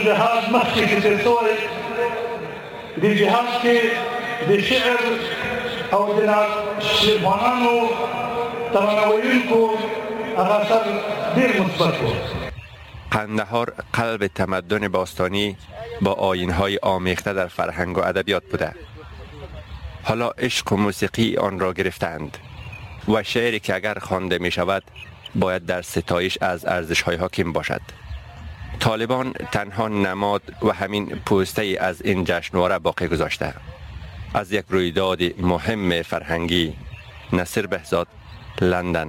جهاز مخکې چې تیر شوی دې جهاز کې د شعر او د شعربانانو ترانه ویونکو هغه اثر ډېر مثبت و. قندهار قلب تمدن باستانی با آیین‌های آمیخته در فرهنگ و ادبیات بوده. حالا عشق و موسیقی آن را گرفتند و شعری که اگر خوانده می شود باید در ستایش از ارزش‌های حاکم باشد. طالبان تنها نماد و همین پوسته از این جشنواره باقی گذاشته. از یک رویداد مهم فرهنگی. نصیر بهزاد، لندن.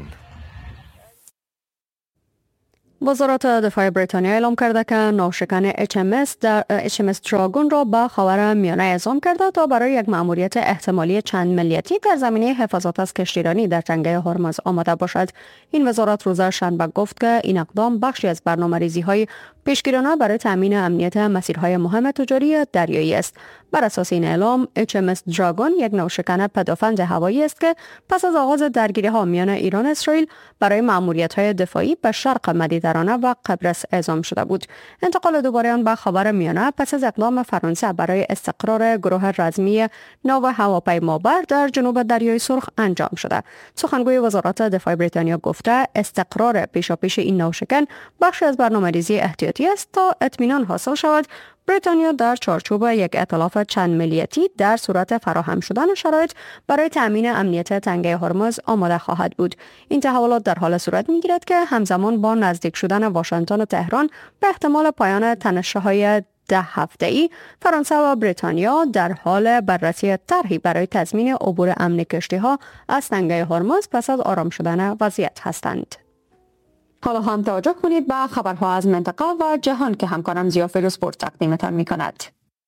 وزارت دفاع بریتانیا اعلام کرده که ناوشکن HMS دراگون را به خاورمیانه اعزام کرده تا برای یک مأموریت احتمالی چند ملیتی در زمینه حفاظت از کشتیرانی در تنگه هرمز آماده باشد. این وزارت روز شنبه گفت که این اقدام بخشی از برنامه‌ریزی‌های پیشگیرانه برای تامین امنیت مسیرهای مهم تجاری دریایی است. بر اساس این اعلام HMS دراگون یک ناوشکن پدافند هوایی است که پس از آغاز درگیری‌ها میان ایران و اسرائیل برای مأموریت‌های دفاعی به شرق مدیترانه و قبرس اعزام شده بود. انتقال دوباره آن به خاورمیانه پس از اقدام فرانسه برای استقرار گروه رزمی ناو هواپیمابر در جنوب دریای سرخ انجام شده. سخنگوی وزارت دفاع بریتانیا گفته استقرار پیشاپیش این ناوشکن بخشی از برنامه‌ریزی احتیاطی است تا اطمینان حاصل شود بریتانیا در چارچوب یک ائتلاف چند ملیتی در صورت فراهم شدن شرایط برای تامین امنیت تنگه هرمز آماده خواهد بود. این تحولات در حال صورت می‌گیرد که همزمان با نزدیک شدن واشنگتن و تهران به احتمال پایان تنش‌های 10 هفته‌ای، فرانسه و بریتانیا در حال بررسی طرحی برای تضمین عبور امن کشتی‌ها از تنگه هرمز پس از آرام شدن وضعیت هستند. حالا هم توجه کنید به خبرها از منطقه و جهان که همکارم زیا فیروزپور تقدیمتان می کند.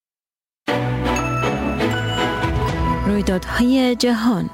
رویدادهای جهان.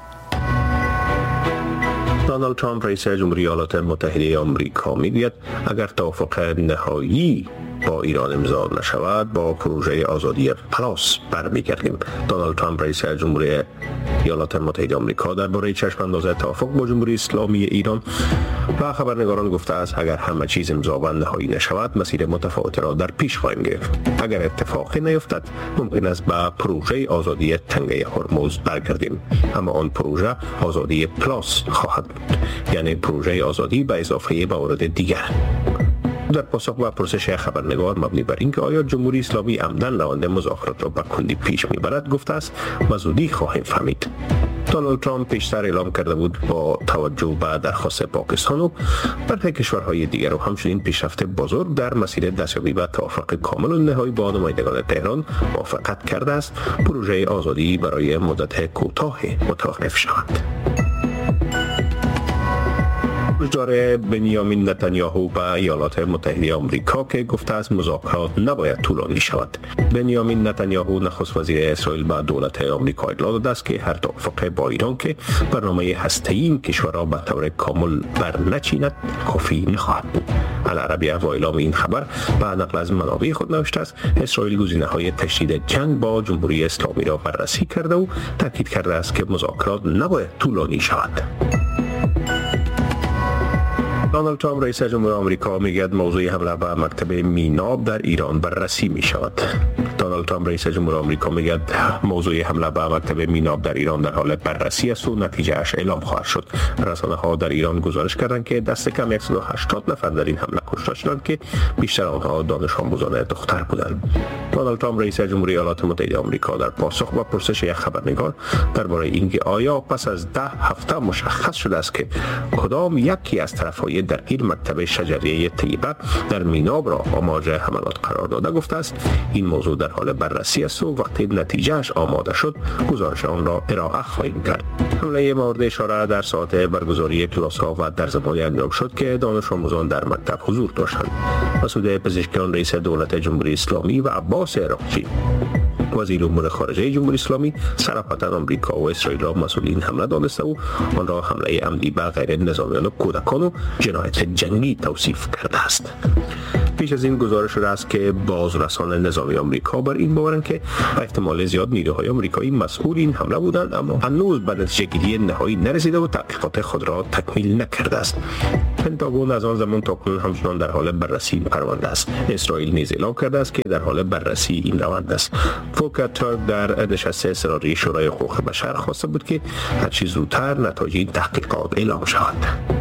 دونالد ترامپ رئیس جمهوری ایالات متحده آمریکا میگوید اگر توافق نهایی با ایران امضا نشود با پروژه آزادی پلاس برمیگردیم. دونالد ترامپ رئیس جمهوری ایالات متحده آمریکا درباره چشم انداز توافق با جمهوری اسلامی ایران و خبرنگاران گفته است اگر همه چیز امضا و نهایی نشود مسیر متفاوتی را در پیش خواهیم گرفت. اگر اتفاقی نیفتد ممکن است به پروژه آزادی تنگه هرمز برگردیم، اما آن پروژه آزادی پلاس خواهد بود، یعنی پروژه آزادی به اضافه موارد دیگر. در پاسخ به پرسش خبرنگار مبنی بر اینکه آیا جمهوری اسلامی عمدن روند مذاکرات را به کندی پیش میبرد گفته است به زودی خواهیم فهمید. دونالد ترامپ پیشتر اعلام کرده بود با توجه به درخواست پاکستان و برخی کشورهای دیگر و همچنین پیشرفت بزرگ در مسیر دستیابی به توافق کامل و نهایی با نمایندگان تهران موافقت کرده است پروژه آزادی برای مدت کوتاه متوقف شود. داره بنیامین نتانیاهو به ایالات متحده آمریکا که گفته است مذاکرات نباید طولانی شود. بنیامین نتانیاهو نخست وزیر اسرائیل به دولت آمریکا اطلاع داده است که هر توافق با ایران که برنامه هسته‌ای این کشور را به طور کامل برنچیند کافی نخواهد بود. العربیه با اعلام این خبر به نقل از منابع خود نوشته است اسرائیل گزینه‌های تشدید جنگ با جمهوری اسلامی را بررسی کرده و تاکید کرده است که مذاکرات نباید طولانی شود. دونالد ترامپ رئیس جمهوری آمریکا میگوید موضوع حمله به مکتب میناب در ایران بررسی می شود. دونالد ترامپ رئیس جمهوری آمریکا میگوید موضوع حمله به مکتب میناب در ایران در حال بررسی است و نتیجه اش اعلام خواهد شد. رسانه ها در ایران گزارش کردند که دست کم 180 نفر در این حمله کشته شدند که بیشتر آنها دانش آموزان دختر بودند. دونالد ترامپ رئیس جمهوری ایالات متحده آمریکا در پاسخ به پرسش یک خبرنگار درباره اینکه آیا پس از 10 هفته مشخص شده است که کدام یکی از طرفهای درگیر مکتب شجریه طیبه در میناب را آماج حملات قرار داده گفته است این موضوع در حال بررسی است و وقتی نتیجهش آماده شد گزارش آن را ارائه خواهیم کرد. حمله مورد اشاره در ساعت برگزاری کلاس‌ها و در زمانی انجام شد که دانش آموزان در مکتب حضور داشتند. مسعود پزشکیان رئیس دولت جمهوری اسلامی و عباس عراقچی وزیر امور خارجه جمهوری اسلامی صراحتاً آمریکا و اسرائیل را مسئول این حمله دانسته و آن را حمله عمدی به غیر نظامیان و کودکان و جنایت جنگی توصیف کرده است. پیش از این گزارش شده است که بازرسان نظامی آمریکا بر این باورند که به احتمال زیاد نیروهای آمریکایی مسئول این حمله بودند، اما هنوز به نتیجه‌گیری نهایی نرسیده و تحقیقات خود را تکمیل نکرده است. پنتاگون از آن زمان تاکنون همچنان در حال بررسی این پرونده است. اسرائیل نیز اعلام کرده است که در حال بررسی این روند است. فولکر تورک در نشست اضطراری شورای حقوق بشر خواسته بود که هرچه زودتر نتایج این تحقیقات اعلام شود.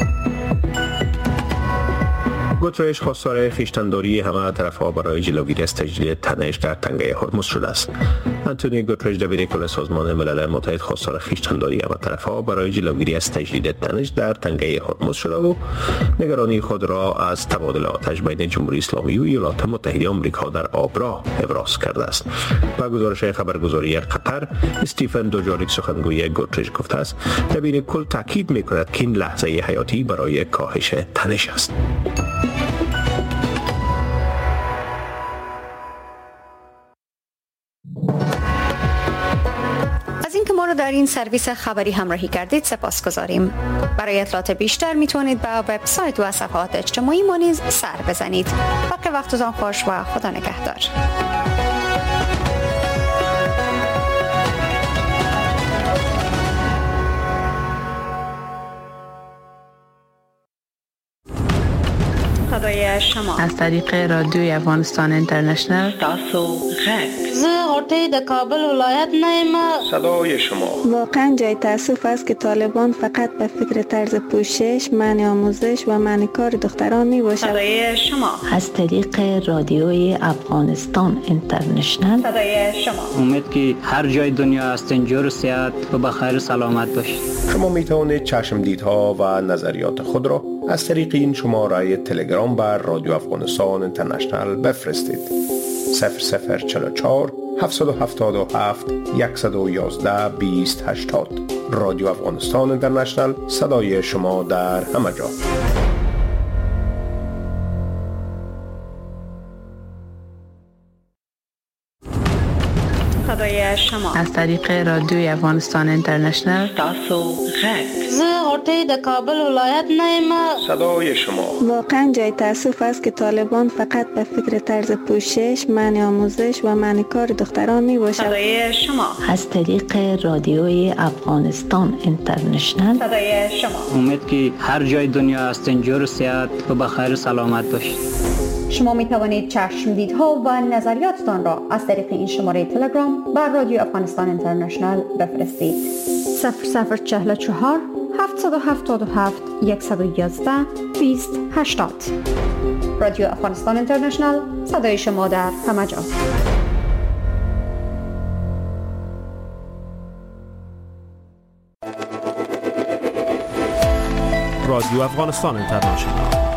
گوترش خواستار خویشتن‌داری همه طرف‌ها برای جلوگیری از تجدید تنش در تنگه هرمز شده است. آنتونی گوترش دبیر کل سازمان ملل متحد خواستار خویشتن‌داری همه طرف‌ها برای جلوگیری از تجدید تنش در تنگه هرمز شده و نگرانی خود را از تبادل آتش بین جمهوری اسلامی و ایالات متحده آمریکا در آبراه ابراز کرده است. با گزارش خبرگزاری قطر، استیفن دوجاریک سخنگوی گوترش گفته است دبیر کل تاکید می‌کند که این لحظه حیاتی برای کاهش تنش است. از اینکه ما رو در این سرویس خبری همراهی کردید سپاسگزاریم. برای اطلاعات بیشتر میتونید به وبسایت و صفحات اجتماعی ما نیز سر بزنید. باقی وقتتان خوش و خدا نگهدار. صدای شما از طریق رادیوی افغانستان اینترنشنل تاسو غږ زه غوټۍ د کابل ولایت نه یم. صدای شما واقعا جای تأسف است که طالبان فقط به فکر طرز پوشش، منع آموزش و منع کار دختران می باشد. صدای شما از طریق رادیوی افغانستان اینترنشنل صدای شما امید که هر جای دنیا هستین جور صحت و بخیر سلامت باشید. شما می توانید چشمدیدها و نظریات خود را از طریق این شماره تلگرام بر رادیو افغانستان اینترنشنل بفرستید. 0044 777 111 2080. رادیو افغانستان اینترنشنل، صدای شما در همه جا. صدای شما از طریق رادیوی افغانستان اینترنشنل تاسو غږ زه غوټۍ د کابل ولایت نه یم. صدای شما واقعا جای تأسف است که طالبان فقط به فکر طرز پوشش، منع آموزش و منع کار دختران می باشد. صدای شما از طریق رادیوی افغانستان اینترنشنل صدای شما امید که هر جای دنیا هستین جور صحت و بخیر سلامت باشید. شما می توانید چشمدیدها و نظریاتتان را از طریق این شماره تلگرام بر رادیو افغانستان اینترنشنل بفرستید. 0044 777 111 2080. رادیو افغانستان اینترنشنل، صدای شما در همه جا. رادیو افغانستان اینترنشنل